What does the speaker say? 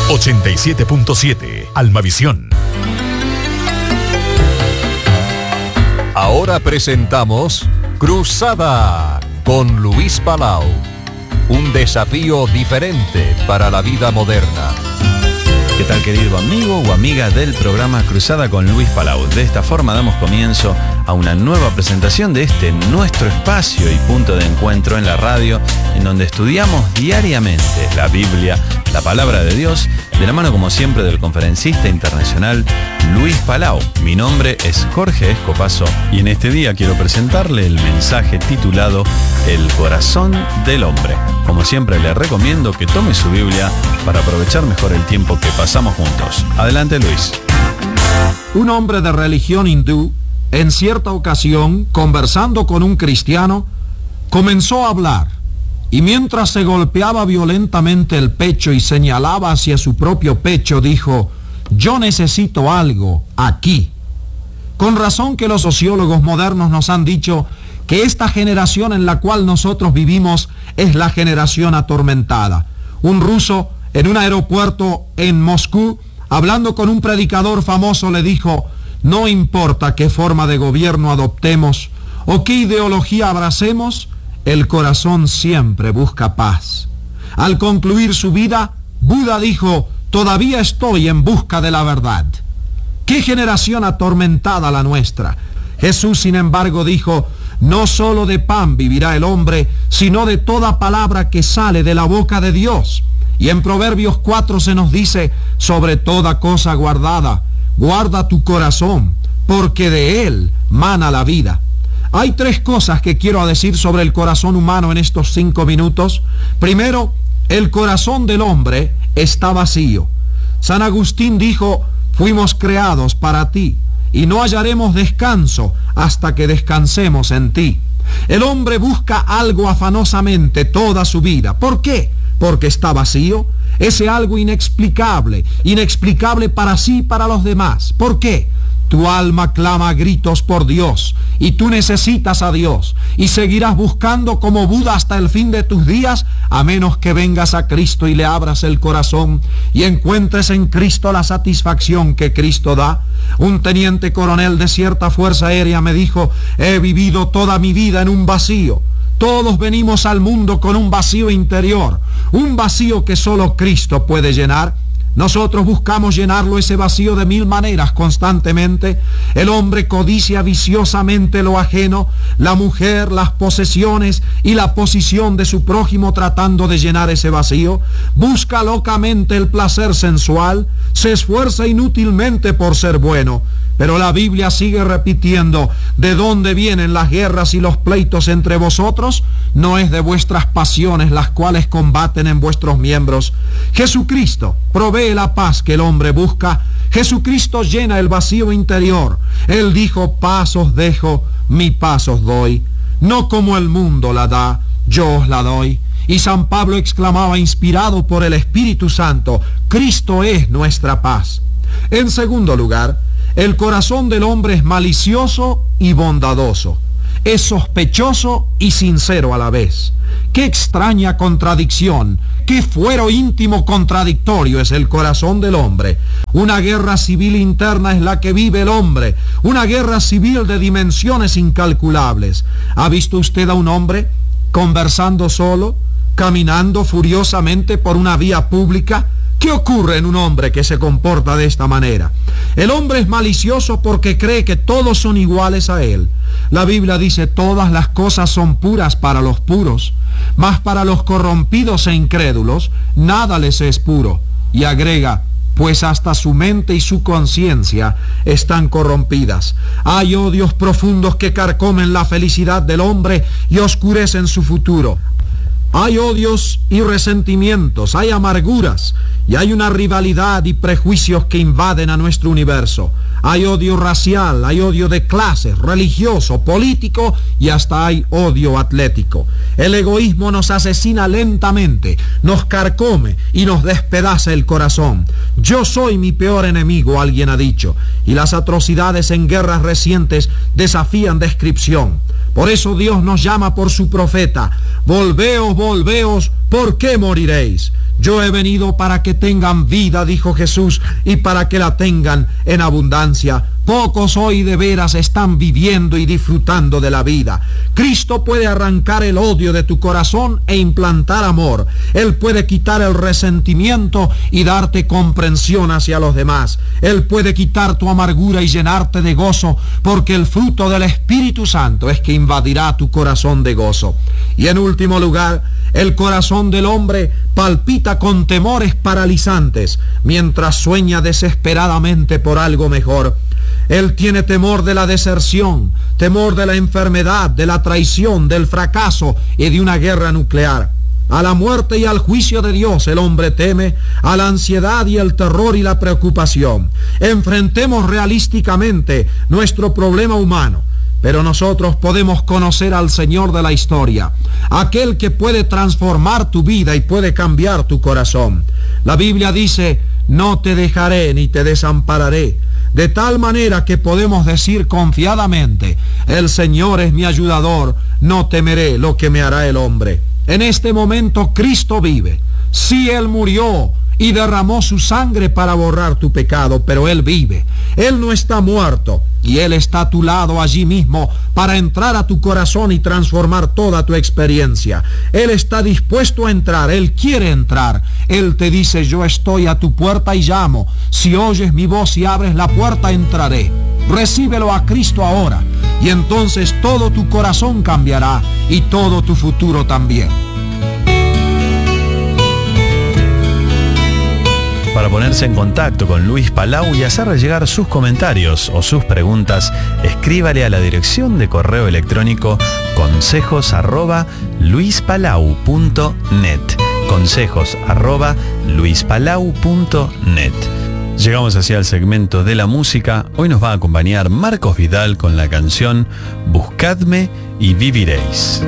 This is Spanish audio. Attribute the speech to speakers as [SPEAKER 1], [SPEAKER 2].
[SPEAKER 1] 87.7 Almavisión.
[SPEAKER 2] Ahora presentamos Cruzada con Luis Palau. Un desafío diferente para la vida moderna.
[SPEAKER 3] ¿Qué tal, querido amigo o amiga del programa Cruzada con Luis Palau? De esta forma damos comienzo a una nueva presentación de este nuestro espacio y punto de encuentro en la radio, en donde estudiamos diariamente la Biblia, la palabra de Dios, de la mano como siempre del conferencista internacional Luis Palau. Mi nombre es Jorge Escopazo y en este día quiero presentarle el mensaje titulado El corazón del hombre. Como siempre le recomiendo que tome su Biblia para aprovechar mejor el tiempo que pasamos juntos. Adelante, Luis.
[SPEAKER 4] Un hombre de religión hindú, en cierta ocasión, conversando con un cristiano, comenzó a hablar, y mientras se golpeaba violentamente el pecho y señalaba hacia su propio pecho, dijo: «Yo necesito algo aquí». Con razón que los sociólogos modernos nos han dicho que esta generación en la cual nosotros vivimos es la generación atormentada. Un ruso en un aeropuerto en Moscú, hablando con un predicador famoso, le dijo: «No importa qué forma de gobierno adoptemos o qué ideología abracemos, el corazón siempre busca paz». Al concluir su vida, Buda dijo: «Todavía estoy en busca de la verdad». ¡Qué generación atormentada la nuestra! Jesús, sin embargo, dijo: «No solo de pan vivirá el hombre, sino de toda palabra que sale de la boca de Dios». Y en Proverbios 4 se nos dice: «Sobre toda cosa guardada, guarda tu corazón, porque de él mana la vida». Hay tres cosas que quiero decir sobre el corazón humano en estos 5 minutos. Primero, el corazón del hombre está vacío. San Agustín dijo: «Fuimos creados para ti, y no hallaremos descanso hasta que descansemos en ti». El hombre busca algo afanosamente toda su vida. ¿Por qué? Porque está vacío. Ese algo inexplicable para sí y para los demás. ¿Por qué? Tu alma clama a gritos por Dios, y tú necesitas a Dios, y seguirás buscando como Buda hasta el fin de tus días, a menos que vengas a Cristo y le abras el corazón y encuentres en Cristo la satisfacción que Cristo da. Un teniente coronel de cierta fuerza aérea me dijo: «He vivido toda mi vida en un vacío». Todos venimos al mundo con un vacío interior, un vacío que solo Cristo puede llenar. Nosotros buscamos llenarlo, ese vacío, de 1000 maneras constantemente. El hombre codicia viciosamente lo ajeno, la mujer, las posesiones y la posición de su prójimo, tratando de llenar ese vacío. Busca locamente el placer sensual, se esfuerza inútilmente por ser bueno. Pero la Biblia sigue repitiendo: ¿de dónde vienen las guerras y los pleitos entre vosotros? No es de vuestras pasiones las cuales combaten en vuestros miembros. Jesucristo provee la paz que el hombre busca. Jesucristo llena el vacío interior. Él dijo: «Paz os dejo, mi paz os doy. No como el mundo la da, yo os la doy». Y San Pablo exclamaba, inspirado por el Espíritu Santo: «Cristo es nuestra paz». En segundo lugar, el corazón del hombre es malicioso y bondadoso. Es sospechoso y sincero a la vez. ¡Qué extraña contradicción! ¡Qué fuero íntimo contradictorio es el corazón del hombre! Una guerra civil interna es la que vive el hombre, una guerra civil de dimensiones incalculables. ¿Ha visto usted a un hombre conversando solo, caminando furiosamente por una vía pública? ¿Qué ocurre en un hombre que se comporta de esta manera? El hombre es malicioso porque cree que todos son iguales a él. La Biblia dice: «Todas las cosas son puras para los puros, mas para los corrompidos e incrédulos nada les es puro». Y agrega: «Pues hasta su mente y su conciencia están corrompidas». Hay odios profundos que carcomen la felicidad del hombre y oscurecen su futuro. Hay odios y resentimientos, hay amarguras, y hay una rivalidad y prejuicios que invaden a nuestro universo. Hay odio racial, hay odio de clases, religioso, político, y hasta hay odio atlético. El egoísmo nos asesina lentamente, nos carcome y nos despedaza el corazón. «Yo soy mi peor enemigo», alguien ha dicho, y las atrocidades en guerras recientes desafían descripción. Por eso Dios nos llama por su profeta: «Volveos, volveos, ¿por qué moriréis? Yo he venido para que tengan vida, dijo Jesús, y para que la tengan en abundancia. Pocos hoy de veras están viviendo y disfrutando de la vida. Cristo puede arrancar el odio de tu corazón e implantar amor. Él puede quitar el resentimiento y darte comprensión hacia los demás. Él puede quitar tu amargura y llenarte de gozo, porque el fruto del Espíritu Santo es que invadirá tu corazón de gozo. Y en último lugar, el corazón del hombre palpita con temores paralizantes mientras sueña desesperadamente por algo mejor. Él tiene temor de la deserción, temor de la enfermedad, de la traición, del fracaso y de una guerra nuclear. A la muerte y al juicio de Dios el hombre teme, a la ansiedad y el terror y la preocupación. Enfrentemos realísticamente nuestro problema humano, pero nosotros podemos conocer al Señor de la historia, aquel que puede transformar tu vida y puede cambiar tu corazón. La Biblia dice: no te dejaré ni te desampararé. De tal manera que podemos decir confiadamente: el Señor es mi ayudador, no temeré lo que me hará el hombre. En este momento Cristo vive. Sí, Él murió y derramó su sangre para borrar tu pecado, pero Él vive. Él no está muerto y Él está a tu lado allí mismo para entrar a tu corazón y transformar toda tu experiencia. Él está dispuesto a entrar, Él quiere entrar. Él te dice: yo estoy a tu puerta y llamo. Si oyes mi voz y abres la puerta, entraré. Recíbelo a Cristo ahora y entonces todo tu corazón cambiará y todo tu futuro también.
[SPEAKER 3] Para ponerse en contacto con Luis Palau y hacerle llegar sus comentarios o sus preguntas, escríbale a la dirección de correo electrónico consejos@luispalau.net. consejos@luispalau.net. Llegamos hacia el segmento de la música. Hoy nos va a acompañar Marcos Vidal con la canción Buscadme y viviréis.